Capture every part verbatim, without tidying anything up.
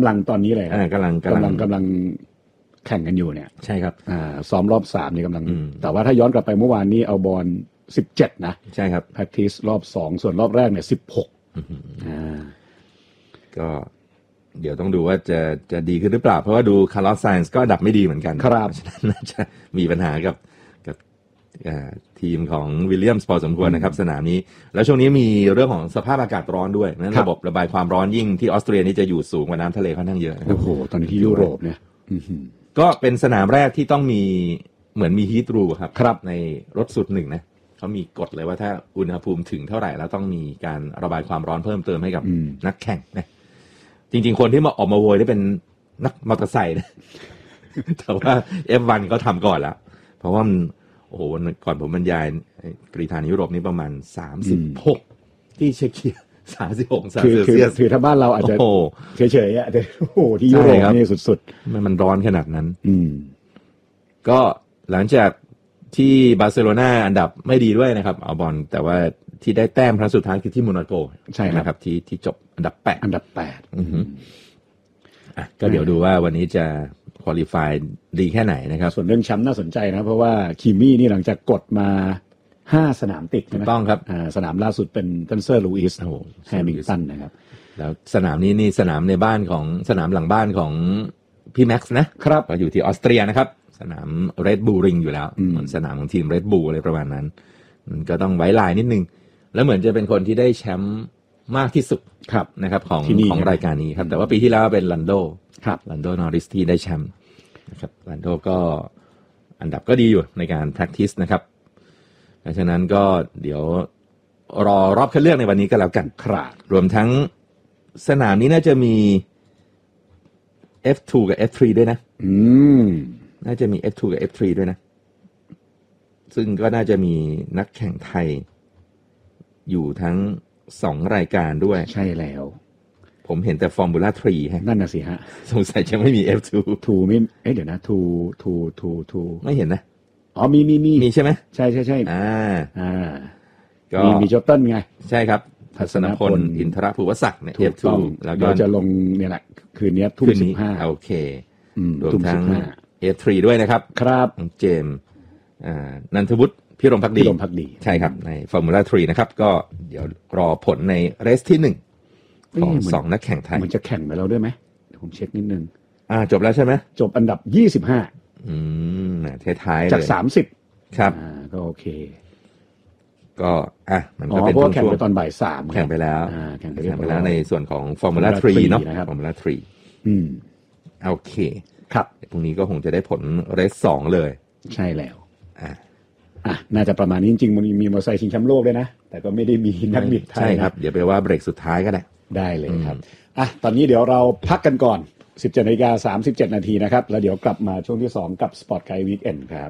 ำลังตอนนี้เลยอ่ากำลังกำลังกำลังแข่งกันอยู่เนี่ยใช่ครับอ่าซ้อมรอบสามนี่กำลังแต่ว่าถ้าย้อนกลับไปเมื่อวานนี้เอาบอลสิบเจ็ดนะใช่ครับ practice รอบสองส่วนรอบแรกเนี่ยสิบหกอ่าก็เดี๋ยวต้องดูว่าจะจะดีขึ้นหรือเปล่าเพราะว่าดูคาร์ลอสไซน์ก็อันดับไม่ดีเหมือนกันครับฉะนั้นน่าจะมีปัญหากับกับทีมของวิลเลียมส์พอสมควรนะครับสนามนี้แล้วช่วงนี้มีเรื่องของสภาพอากาศร้อนด้วยนั้นระบบระบายความร้อนยิ่งที่ออสเตรียนี่จะอยู่สูงกว่าน้ำทะเลค่อนข้างเยอะโอ้โหตอนนี้ที่ยุโรปเนี่ยก็เป็นสนามแรกที่ต้องมีเหมือนมีฮีทรูครับในรถสุดหนึ่งนะเขามีกฎเลยว่าถ้าอุณหภูมิถึงเท่าไหร่แล้วต้องมีการระบายความร้อนเพิ่มเติมให้กับนักแข่งนะจริงๆคนที่มาออกมาโวยได้เป็นนักมอเตอร์ไซค์นะแต่ว่า เอฟ วัน ก็ทำก่อนแล้วเพราะว่ามันโอ้โหก่อนผมบรรยายกรีฑายุโรปนี่ประมาณสามสิบหกที่เช็กเคียสามสิบหกองศาเซลเซียสคือถ้าบ้านเราอาจจะเฉยๆอ่ะแต่โอ้โหที่ยุโรปนี่สุดๆมันมันร้อนขนาดนั้นอืมก็หลังจากที่บาร์เซโลนาอันดับไม่ดีด้วยนะครับเอาบอลแต่ว่าที่ได้แต้มครั้งสุดท้ายคือที่โมนาโกใช่นะครับที่ที่จบอันดับแปดอันดับแปดอือฮึอ่ะก็เดี๋ยวดูว่าวันนี้จะควอลิฟายดีแค่ไหนนะครับส่วนเรื่องแชมป์น่าสนใจนะเพราะว่าคิมมี่นี่หลังจากกดมาห้าสนามติดใช่ไหมต้องครับอ่าสนามล่าสุดเป็นเทนเซอร์ลูอิสโอ้แฮมิลตันนะครับแล้วสนามนี้นี่สนามในบ้านของสนามหลังบ้านของพี่แม็กซ์นะครับก็อยู่ที่ออสเตรียนะครับสนามเรดบูลริงอยู่แล้วเหมือนสนามของทีมเรดบูลอะไรประมาณนั้นมันก็ต้องไว้ลายนิดนึงแล้วเหมือนจะเป็นคนที่ได้แชมป์มากที่สุดนะครับของของรายการนี้ครับแต่ว่าปีที่แล้วเป็นลันโดลันโดนอริสที่ได้แชมป์นะครับลันโดก็อันดับก็ดีอยู่ในการ practice นะครับเพราะฉะนั้นก็เดี๋ยวรอรอบคัดเลือกในวันนี้ก็แล้วกันครับรวมทั้งสนามนี้น่าจะมี เอฟ ทู กับ เอฟ ทรี ด้วยนะอืมน่าจะมี เอฟ ทู กับ เอฟ ทรี ด้วยนะซึ่งก็น่าจะมีนักแข่งไทยอยู่ทั้งสองรายการด้วยใช่แล้วผมเห็นแต่ฟอร์มูล่าสามฮะนั่นน่ะสิฮะสงสัยจะไม่มี เอฟ ทูทูไม่เอ๊ะเดี๋ยวนะทูทูทูทูไม่เห็นนะอ๋อมีมีมีมีใช่ไหมใช่ใช่ใช่อ่าอ่าก็มีมีโจเติ้ลไงใช่ครับทัศนพลอินทรภูวศักดิ์เนี่ย เอฟ ทูแล้วก็จะลงเนี่ยแหละคืนนี้ทุ่มสิบห้าโอเครวมทั้ง เอฟ ทรี ด้วยนะครับครับเจมส์อ่านันทวุฒิพิรมภักดีพิรมภักดีใช่ครับในฟอร์มูล่าสามนะครับก็เดี๋ยวรอผลในเรสที่หนึ่งของสองนักแข่งไทยมันจะแข่งไปแล้วด้วยไหมเดี๋ยวผมเช็คนิดนึงอ่าจบแล้วใช่ไหมจบอันดับยี่สิบห้าอืมท้ายๆเลยจากสามสิบครับอ่าก็โอเคก็อ่ะมันก็เป็นช่วงแข่งไปตอนบ่ายสามแข่งไปแล้วอ่าแข่งไปแล้วในส่วนของฟอร์มูล่าสามเนาะฟอร์มูล่าสามอืมโอเคครับพรุ่งนี้ก็คงจะได้ผลเรสสองเลยใช่แล้วอ่ะอ่ะน่าจะประมาณนี้จริงๆมันมีมอเตอร์ไซค์ชิงแชมป์โลกด้วยนะแต่ก็ไม่ได้มีนักบิดไทยใช่ครับเดี๋ยวไปว่าเบรกสุดท้ายก็ได้ได้เลยครับอ่ะตอนนี้เดี๋ยวเราพักกันก่อน สิบเจ็ดนาฬิกาสามสิบเจ็ดนาทีนะครับแล้วเดี๋ยวกลับมาช่วงที่สองกับ Sport Guide Weekend ครับ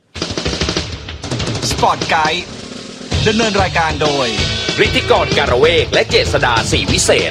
Sport Guide ดำเนินรายการโดยฤทธิกรการเวกและเจษฎาศรีวิเศษ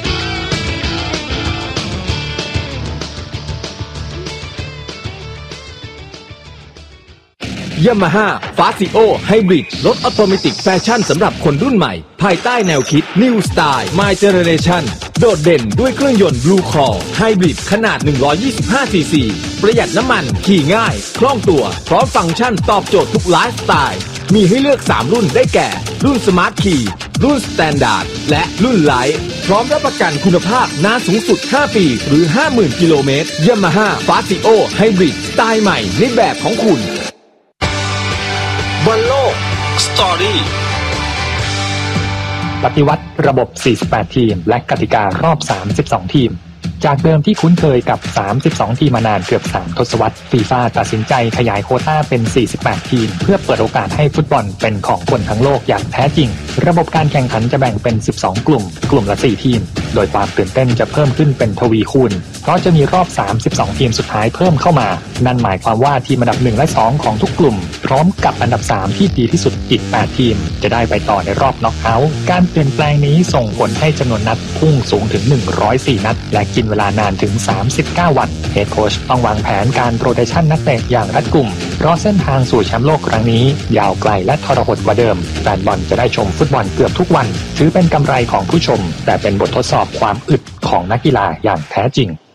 ยามาฮ่าฟาซิโอไฮบริดรถออโตเมติกแฟชั่นสำหรับคนรุ่นใหม่ภายใต้แนวคิด New Style My Generation โดดเด่นด้วยเครื่องยนต์ Blue Core ไฮบริดขนาดหนึ่งร้อยยี่สิบห้าซีซีประหยัดน้ำมันขี่ง่ายคล่องตัวพร้อมฟังก์ชันตอบโจทย์ทุกไลฟ์สไตล์มีให้เลือกสามรุ่นได้แก่รุ่น Smart Key รุ่น Standard และรุ่น Light พร้อมรับประกันคุณภาพนานสูงสุดห้าปีหรือ ห้าหมื่น กิโลเมตร Yamaha Fazio Hybrid สไตล์ใหม่ในแบบของคุณบอลโลกสตอรี่ปฏิวัติระบบสี่สิบแปดทีมและกติการอบสามสิบสองทีมจากเดิมที่คุ้นเคยกับสามสิบสองทีมมานานเกือบสามทศวรรษฟีฟ่าตัดสินใจขยายโควต้าเป็นสี่สิบแปดทีมเพื่อเปิดโอกาสให้ฟุตบอลเป็นของคนทั้งโลกอย่างแท้จริงระบบการแข่งขันจะแบ่งเป็นสิบสองกลุ่มกลุ่มละสี่ทีมโดยความตื่นเต้นจะเพิ่มขึ้นเป็นทวีคูณเพราะจะมีรอบสามสิบสองทีมสุดท้ายเพิ่มเข้ามานั่นหมายความว่าทีมอันดับหนึ่งและสองของทุกกลุ่มพร้อมกับอันดับสามที่ดีที่สุดอีกแปดทีมจะได้ไปต่อในรอบน็อกเอาท์การเปลี่ยนแปลงนี้ส่งผลให้จำนวนนัดพุ่งสูงถึงหนึ่งร้อยสี่นัดและกินเวลานานถึงสามสิบเก้าวันเฮดโค้ชต้องวางแผนการโรเตชั่นนักเตะอย่างรัดกุมเพราะเส้นทางสู่แชมป์โลกครั้งนี้ยาวไกลและทรหดกว่าเดิมแฟนบอลจะได้ชมฟุตบอลเกือบทุกวันถือเป็นกำไรของผู้ชมแต่เป็นบททดสอบความอึดของนักกีฬาอย่างแท้จริง